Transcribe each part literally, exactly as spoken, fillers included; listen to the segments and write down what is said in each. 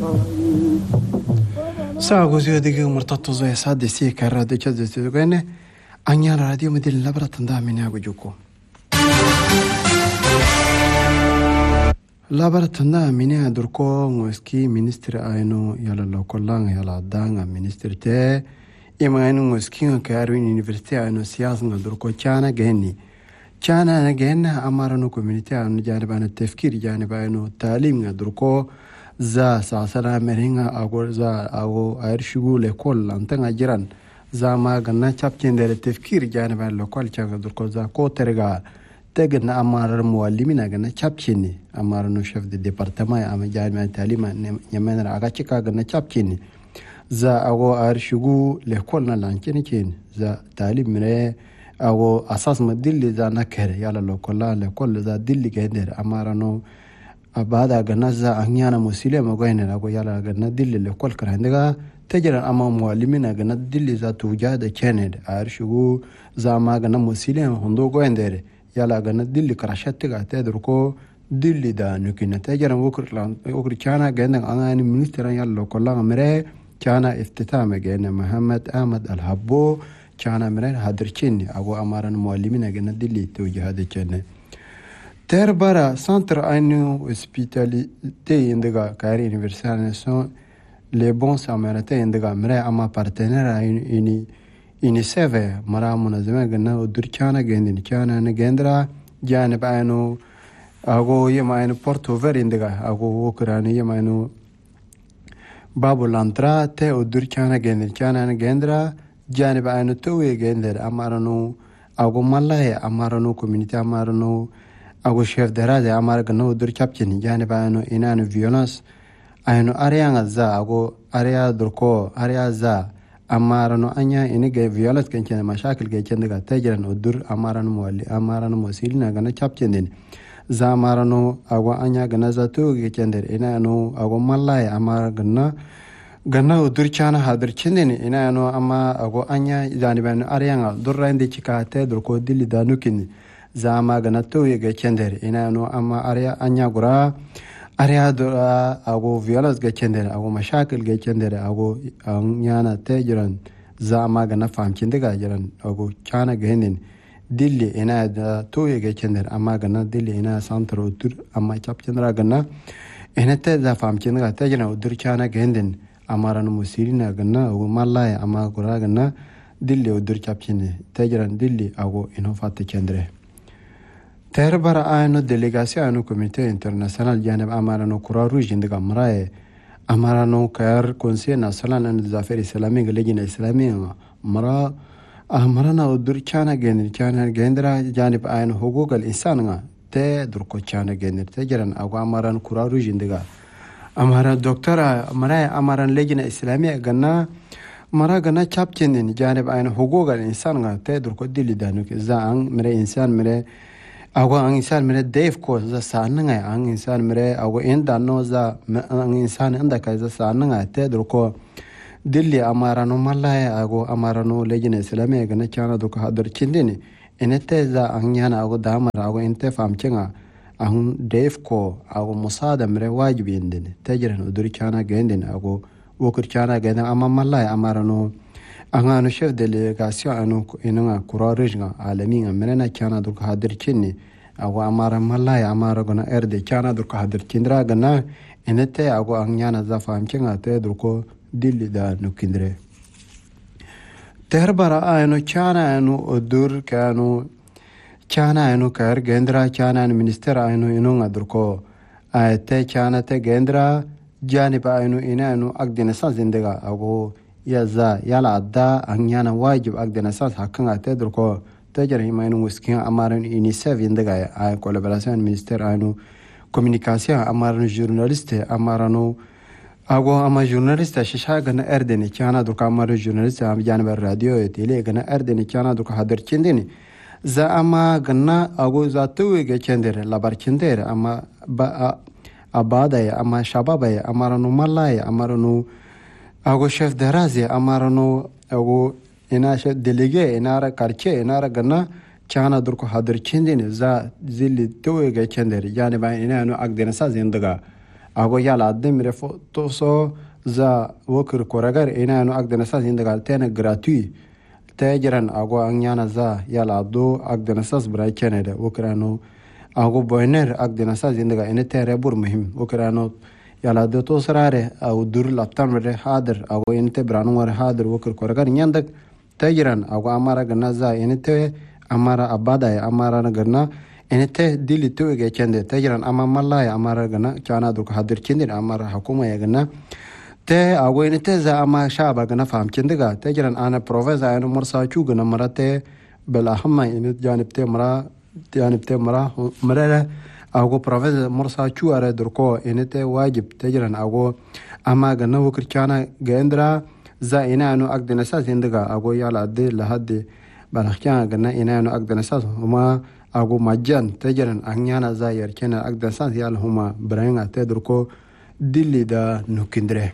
Sa così di che mortato zai sa di sì che radio c'è di sì che agna radio mi di labra tanda mi ne agujuko labra tanda mi ne adurko ngoski ministri aino yala lokolang yala danga ministri te ima aino ngoski ka arwin university aino siyasa ngadurko chana geni chana na genna amarano community aino janibana tefkir janibana talim ngadurko za sasara meringa agor za ago airshugu lekol antanga jiran za ma ganna chapkin dere tefkir janaba lokal chaga durko za ko terga tegna amar muallimina ganna chapkini amar no chef de département am jami'a talima nyamen aga chika ganna chapkini za ago airshugu lekol na lankini kin za talim mire ago asas madilli za nakere yala lokola lekol za dilli gender amarano abada ganaza anyana musile magoyne lago yala ganna dilli le kol karandaga tajira ama muallimina ganna dilli za tujada kened arshugu za ma ganna musile hondo goyndere yala ganna dilli karashattiga tedruko dilli da nukina tajira wokurlan okri chana ganna angani ministran yalla kolla mere chana iftitama ganna muhammad ahmad al-habbo chana mere hadirchini ago amaran muallimina ganna dilli tujada kened Terbara centre ainu hospitalité indiga kari universal sont les bons samaritains indiga mre ama partenaire ini ini seve mara munazama ganna udurchana gendin chana ne gendra janib ainu ago yema ainu porto ver indiga ago ukrani yema ainu babu lantra te udurchana gendin chana ne gendra janib ainu tuwe gender amaranu ago malaye amaranu community amaranu ago chef de rade amar gno dur chapchini jane baano inano violence ayno area za ago area durko area za amarano anya inige violence kenchen mashakil ge chendaga tajran udur amarano mualli amarano musilina gana chapchindin za amarano ago anya gana za tu ge chender inano ago mallay amar gna gana udur chana hadir chindin inano ama ago anya jane baano area durrande chikate durko dilli danukin zama gana to yega chender ina no ama area anya gura area do ago violence ga chender ago mashakil ga chender ago nyana tejiran zama gana famkin daga jiran ago chana genin dilli ina da to yega chender ama gana dilli ina santro tur ama chap chendra gana ina te da famkin daga tejiran udur chana genin amaran musirina gana ago mallay ama gura gana dilli udur chap chine tejiran dilli ago ino fatte chendre Terbara aino delegation aino comité international janib amarano Croix Rouge indiga marae amarano kar conseil national des affaires islamiques lejina islamique mara amarana udur chana genir chana gendra janib aino hukuk al insan nga te durko chana genir te jaran ago amaran Croix Rouge indiga amara doctora marae amaran lejina islamique ganna mara gana chapchinin janib aino hukuk al insan nga te durko dili danuk zaang mere insan mere ago ang insan mere def ko za sananga ang insan mere ago enda no za ang insan enda ka za sananga te durko dilli amarano mallay ago amarano lejina islamiya gana chana duko hadir chindini enete za ang yana ago damar ago ente famchenga ang def ko ago musada mere wajibi indini tejiran udur chana gendin ago wokur chana gendin amma mallay amarano angano chef delegation anu inanga Croix Rouge nga alami nga menena chana durko hadir chinni ago amara mallay amara gona erde chana durko hadir chindra gana enete ago angnyana za famchenga te durko dilli da nukindre terbara ayno chana anu udur kanu chana anu kar gendra chana anu minister ayno inunga durko ayte chana te gendra janiba ayno ina anu agdina sa zindega ago yaza yala adda anyana wajib agdena sas hakanga tedruko tajari maynu wiskin amaran unicef indaga ay collaboration minister anu communication amaran journaliste amarano ago ama journaliste shisha gana erdeni chana durka amaran journaliste am janbar radio tele gana erdeni chana durka hadir chindini za ama gana ago za tuwe ge chendere labar chendere ama ba abada ama shababa amarano mallay amarano ago chef de razi amarano ago ina chef délégué inara quartier inara gana chana durko hadir chindini za zilli towe ga chendere yani ba ina no agdena sa zindaga ago yala ademire fo toso za wokir koragar ina no agdana sas indaga tena gratuit tejiran ago anyana za yala do agdana sas bra chenede wokrano ago boyner agdana sas indaga ene tere bur muhim wokrano yala do to sarare ago dur laptan re hadir ago ente branu war hadir wokir koragar nyandak tejiran ago amara gana za ene te amara abada ya amara nagarna ene te dili to ge chende tejiran ama malla ya amara gana chana dur hadir chindir amara hukuma ya gana te ago ene te za ama shaba gana faham chindiga tejiran ana professor ene mursa chu gana marate bela hamma ene janib te mara janib te mara mara ago professor mursa chu are dur ko ene te wajib tejiran ago ama gana wokir chana gendra za ina anu agdana sas indiga ago yala de lahadi balakhyan gana ina anu agdana sas huma ago majjan tejiran anyana za yarkena agdana sas yala huma branga te dur ko dilli da nukindre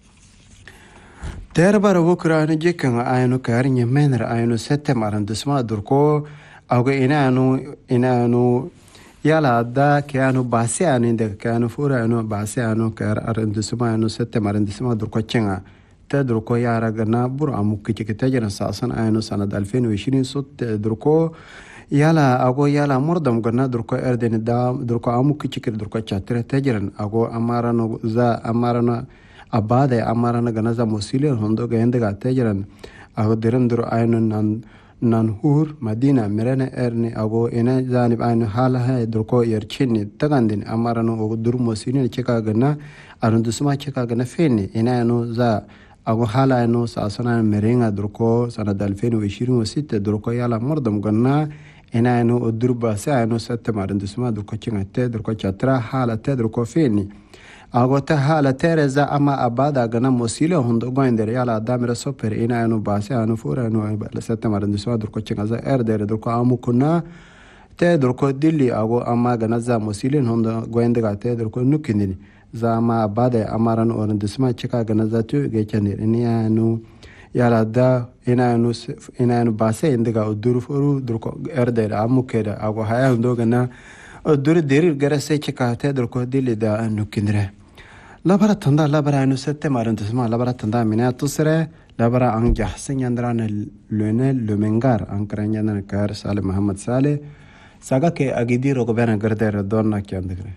terbar wokra ne jekan ayno karnya mener ayno sette marandisma durko ago ina anu ina anu yala da kanu base anu inda kanu fura anu base anu kar arandisma anu sette marandisma durko chenga te durko yara gana bur amukki kitajan sasan ayno sanad alfin wa ishirin sot durko yala ago yala murdam gana durko erden da durko amukki chikir durko chatre tajiran ago amarano za amarana abada amarana gana za musile hondo gende ga tajiran ago diran dur ayno nan nan hur madina merene erne ago ina zanib ayno hala ha durko yerchini tagandin amarano ago dur musile cheka gana arundusma cheka gana feni ina no za ago hala no sasana merenga durko sanad alfin wa ishirin wa sita durko yala murdam gana ina no durba sa no sette marandisma durko chingate durko chatra hala te durko feni ago ta hala tereza ama abada gana musile hondo goender yala damira super ina no base anu fura no sette marandisma durko chingaza erdere durko amukuna te durko dilli ago ama gana za musile hondo goendega te durko nukindini zama abada amaran orandisma chika gana za tu gechani ina no yala da ina no ina no base indiga udur furu durko erdere amukeda ago haya hondo gana udur derir garase chika te durko dilli da nukindre labara tanda labara anu sette marandisma labara tanda mina tusre labara anja senyandran lene lumengar ankranya na kar sale muhammad sale saga ke agidi rogobena gardere donna kyandre